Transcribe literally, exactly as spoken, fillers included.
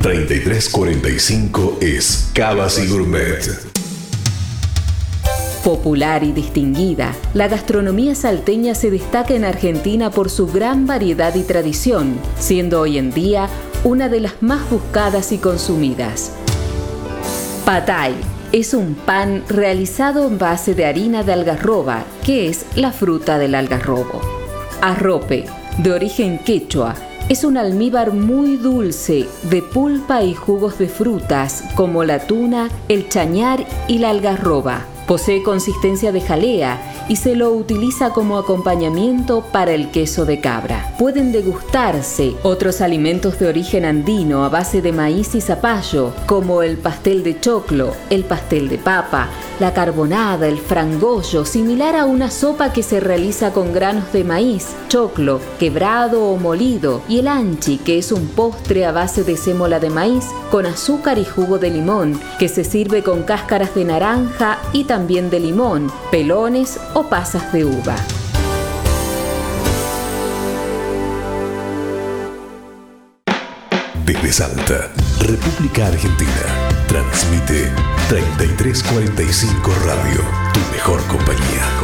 treinta y tres cuarenta y cinco es Cavas y Gourmet. Popular y distinguida, la gastronomía salteña se destaca en Argentina por su gran variedad y tradición, siendo hoy en día una de las más buscadas y consumidas. Patay es un pan realizado en base de harina de algarroba, que es la fruta del algarrobo. Arrope, de origen quechua, es un almíbar muy dulce de pulpa y jugos de frutas como la tuna, el chañar y la algarroba. Posee consistencia de jalea y se lo utiliza como acompañamiento para el queso de cabra. Pueden degustarse otros alimentos de origen andino a base de maíz y zapallo, como el pastel de choclo, el pastel de papa, la carbonada, el frangollo, similar a una sopa que se realiza con granos de maíz, choclo, quebrado o molido, y el anchi, que es un postre a base de sémola de maíz con azúcar y jugo de limón, que se sirve con cáscaras de naranja y también de limón, pelones o pasas de uva. Desde Salta, República Argentina, transmite treinta y tres cuarenta y cinco Radio, tu mejor compañía.